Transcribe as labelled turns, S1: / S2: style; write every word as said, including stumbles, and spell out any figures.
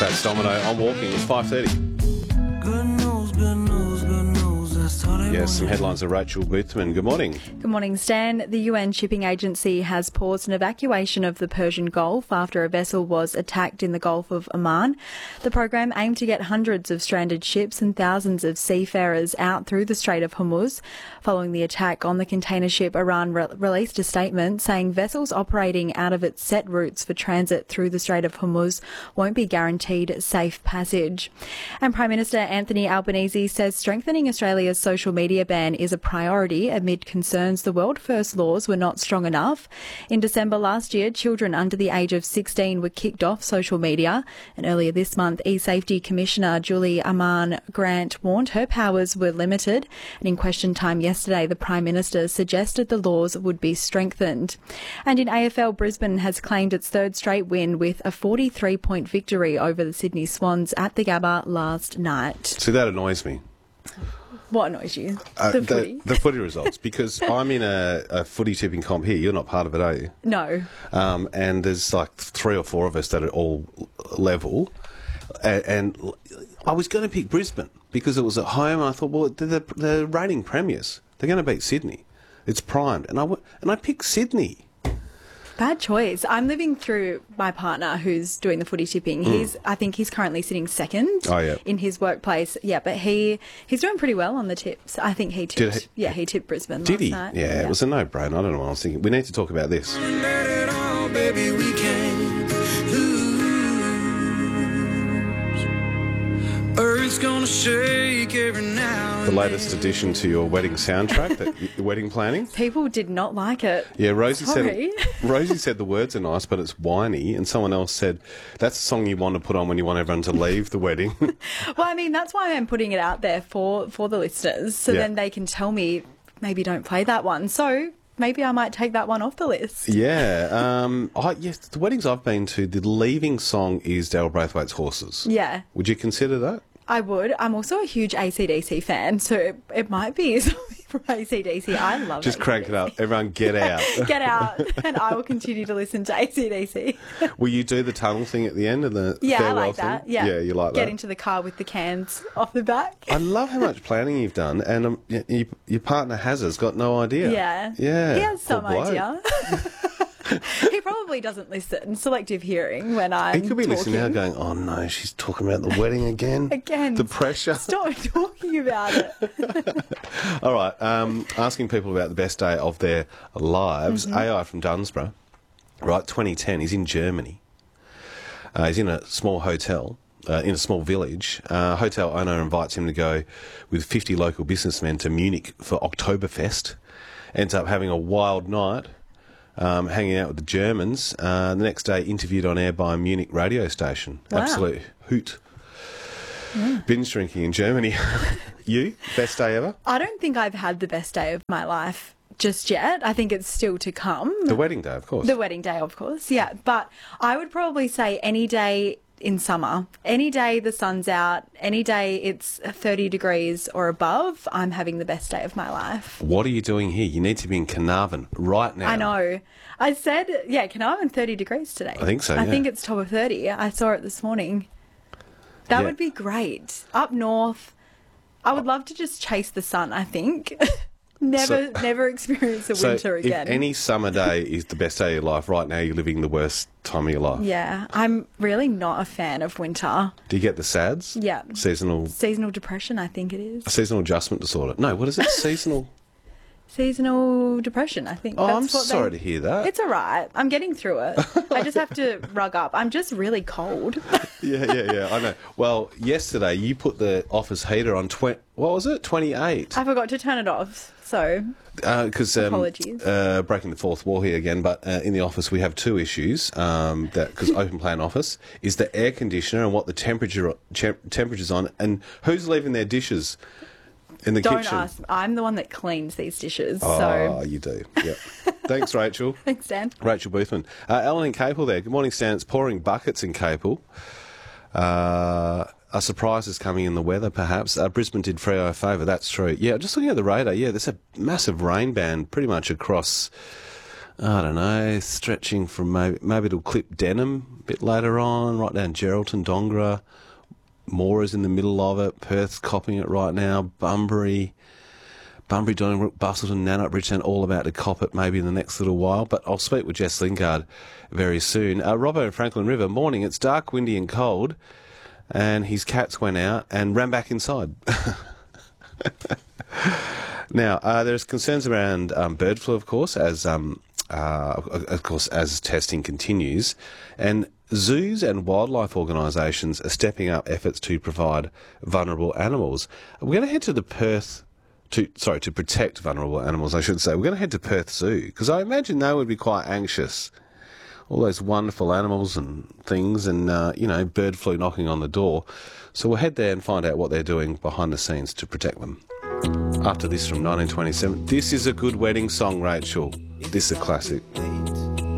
S1: That's Domino. I'm walking. It's five thirty.
S2: Good news, good news, good news. That's all they
S1: Yes, some
S2: want.
S1: headlines of Rachel Boothman. Good morning.
S3: Good morning, Stan. The U N Shipping Agency has paused an evacuation of the Persian Gulf after a vessel was attacked in the Gulf of Oman. The program aimed to get hundreds of stranded ships and thousands of seafarers out through the Strait of Hormuz. Following the attack on the container ship, Iran re- released a statement saying vessels operating out of its set routes for transit through the Strait of Hormuz won't be guaranteed safe passage. And Prime Minister Anthony Albanese says strengthening Australia's social media ban is a priority amid concerns the World First laws were not strong enough. In December last year, children under the age of sixteen were kicked off social media. And earlier this month, E-Safety Commissioner Julie Aman Grant warned her powers were limited. And in question time yesterday, the Prime Minister suggested the laws would be strengthened. And in A F L, Brisbane has claimed its third straight win with a forty-three point victory over the Sydney Swans at the Gabba last night.
S1: See, that annoys me.
S3: What annoys you?
S1: Uh,
S3: the footy?
S1: the footy results, because I'm in a, a footy tipping comp here. You're not part of it, are you?
S3: No.
S1: Um, and there's like three or four of us that are all level. And, and I was going to pick Brisbane because it was at home. I thought, well, they're the, the reigning premiers. They're going to beat Sydney. It's primed. And I, w- and I picked Sydney.
S3: Bad choice. I'm living through my partner who's doing the footy tipping. He's, I think he's currently sitting second
S1: Oh, yeah.
S3: in his workplace. Yeah, but he he's doing pretty well on the tips. I think he tipped.
S1: Did he-
S3: yeah, he tipped Brisbane
S1: Did
S3: last
S1: he?
S3: night.
S1: Yeah, it was a no-brainer. I don't know what I was thinking. We need to talk about this.
S2: And let it all, baby, we can't lose. Earth's gonna shake every now
S1: The
S2: and
S1: latest
S2: then.
S1: addition to your wedding soundtrack, that your wedding planning.
S3: People did not like it.
S1: Yeah, Rosie
S3: Sorry.
S1: said Rosie said the words are nice, but it's whiny. And someone else said that's the song you want to put on when you want everyone to leave the wedding.
S3: Well, I mean, that's why I'm putting it out there for, for the listeners, so
S1: Yeah.
S3: then they can tell me maybe don't play that one. So maybe I might take that one off the list.
S1: Yeah. Um, I, yes, the weddings I've been to, the leaving song is Daryl Braithwaite's Horses.
S3: Yeah.
S1: Would you consider that?
S3: I would. I'm also a huge A C D C fan, so it, it might be something from A C D C. I love
S1: Just crank it up. Everyone get out.
S3: Get out, and I will continue to listen to A C D C.
S1: Will you do the tunnel thing at the end of the
S3: Yeah, I
S1: farewell
S3: like that.
S1: thing?
S3: Yeah,
S1: Yeah, you like
S3: Get
S1: that.
S3: into the car with the cans off the back.
S1: I love how much planning you've done, and um, y- y- your partner has has got no idea.
S3: Yeah.
S1: Yeah.
S3: He has some
S1: Poor bloke.
S3: idea. He probably doesn't listen. Selective hearing when I'm
S1: He could be
S3: talking.
S1: listening now going, oh no, she's talking about the wedding again.
S3: Again.
S1: The pressure.
S3: Stop talking about it.
S1: All right. Um, asking people about the best day of their lives.
S3: Mm-hmm.
S1: A I from Dunsborough, right, twenty ten. He's in Germany. Uh, he's in a small hotel, uh, in a small village. Uh, hotel owner invites him to go with fifty local businessmen to Munich for Oktoberfest. Ends up having a wild night. Um, hanging out with the Germans. Uh, the next day, interviewed on air by a Munich radio station.
S3: Wow.
S1: Absolute hoot. Binge drinking in Germany. You? Best day ever?
S3: I don't think I've had the best day of my life just yet. I think it's still to come.
S1: The wedding day, of course.
S3: The wedding day, of course, yeah. But I would probably say any day in summer, any day the sun's out, any day it's thirty degrees or above, I'm having the best day of my life.
S1: What are you doing here? You need to be in Carnarvon right now.
S3: I know. I said, yeah, Carnarvon thirty degrees today.
S1: I think so,
S3: I
S1: yeah.
S3: think it's top of thirty. I saw it this morning. That
S1: Yeah.
S3: would be great. Up north, I would love to just chase the sun, I think. Never,
S1: So-
S3: never experience a
S1: So
S3: winter
S1: if
S3: again.
S1: any summer day is the best day of your life, right now you're living the worst time of your life.
S3: Yeah, I'm really not a fan of winter.
S1: Do you get the S A Ds?
S3: Yeah.
S1: Seasonal
S3: Seasonal depression, I think it is.
S1: seasonal adjustment disorder. No, what is it? Seasonal.
S3: Seasonal depression, I think.
S1: Oh, I'm
S3: That's what
S1: sorry
S3: they...
S1: to hear that.
S3: It's all right. I'm getting through it. I just have to rug up. I'm just really cold.
S1: Yeah, yeah, yeah. I know. Well, yesterday you put the office heater on twenty. What was it? Twenty-eight.
S3: I forgot to turn it off, so
S1: Because um,
S3: Apologies.
S1: Uh, breaking the fourth wall here again, but uh, in the office we have two issues. Um, that because open plan office is the air conditioner and what the temperature temp- temperature's on, and who's leaving their dishes in the
S3: don't
S1: kitchen.
S3: ask. I'm the one that cleans these dishes,
S1: Oh,
S3: so
S1: you do. Yep. Thanks, Rachel.
S3: thanks, Dan.
S1: Rachel Boothman. Uh, Ellen in Capel there. Good morning, Stan. It's pouring buckets in Capel. Uh, a surprise is coming in the weather, perhaps. Uh, Brisbane did Freo a favour, that's true. Yeah, just looking at the radar, yeah, there's a massive rain band pretty much across I don't know, stretching from maybe, maybe it'll clip Denham a bit later on, right down Geraldton, Dongra. Mora's in the middle of it. Perth's copping it right now. Bunbury, Bunbury, Donnybrook, Bustleton, Nannup, Bridgetown, all about to cop it maybe in the next little while. But I'll speak with Jess Lingard very soon. Uh, Robbo and Franklin River, morning. It's dark, windy and cold. And his cats went out and ran back inside. Now, uh, there's concerns around um, bird flu, of course, as um, uh, of course as testing continues, and zoos and wildlife organisations are stepping up efforts to provide vulnerable animals. We're going to head to the Perth, to sorry, to protect vulnerable animals, I should say. We're going to head to Perth Zoo because I imagine they would be quite anxious. All those wonderful animals and things, and uh, you know, bird flu knocking on the door. So we'll head there and find out what they're doing behind the scenes to protect them. After this from nineteen twenty-seven, this is a good wedding song, Rachel. This is a classic.